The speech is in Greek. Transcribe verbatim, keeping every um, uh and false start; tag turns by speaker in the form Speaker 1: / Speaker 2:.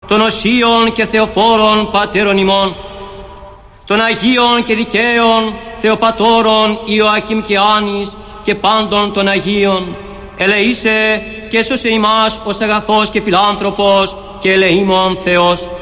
Speaker 1: των οσίων και θεοφόρων πατέρων ημών, των Αγίων και δικαίων Θεοπατώρων Ιωακήμ και Άνης και πάντων των Αγίων, ελεήσε και σώσε ημάς ως αγαθός και φιλάνθρωπος και ελεήμων Θεός.